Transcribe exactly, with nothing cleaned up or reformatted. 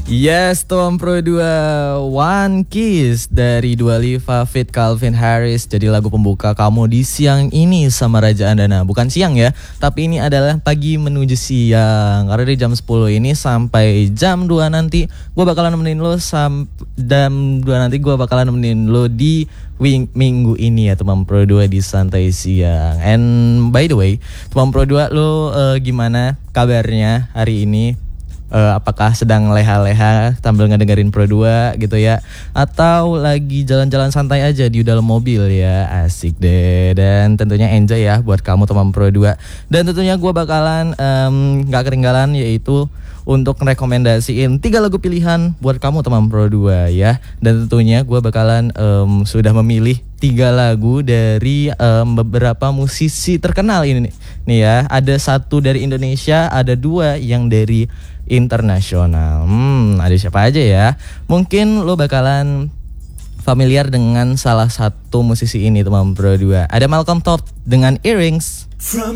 Yes, Tom Pro dua One Kiss dari Dua Lipa feat Calvin Harris. Jadi lagu pembuka kamu di siang ini sama Raja Andana. Bukan siang ya, tapi ini adalah pagi menuju siang. Karena dari jam sepuluh ini sampai jam dua nanti gue bakalan nemenin lo sampai jam dua nanti gue bakalan nemenin lo di wing, minggu ini ya teman Pro dua di Santai Siang. And by the way, teman Pro dua lo uh, gimana kabarnya hari ini? Uh, apakah sedang leha-leha sambil ngedengerin Pro dua gitu ya, atau lagi jalan-jalan santai aja di dalam mobil ya? Asik deh. Dan tentunya enjoy ya buat kamu teman Pro dua. Dan tentunya gue bakalan um, gak ketinggalan yaitu untuk rekomendasiin tiga lagu pilihan buat kamu teman Pro dua ya. Dan tentunya gue bakalan um, sudah memilih tiga lagu dari um, beberapa musisi terkenal ini nih. Nih ya, ada satu dari Indonesia, ada dua yang dari internasional. Hmm, ada siapa aja ya? Mungkin lo bakalan familiar dengan salah satu musisi ini teman Pro dua. Ada Malcolm Top dengan Earrings.